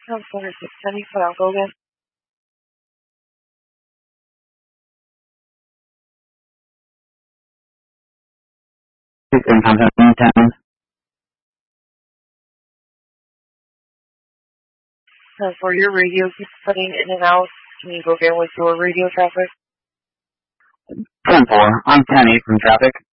Center 670, put out, go again. In contact 10. For your radio keeps cutting in and out. Can you go again with your radio traffic? 10-4. I'm 10-8 from traffic.